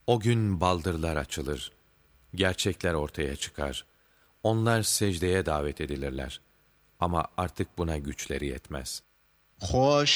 O gün baldırlar açılır, gerçekler ortaya çıkar. Onlar secdeye davet edilirler. Ama artık buna güçleri yetmez.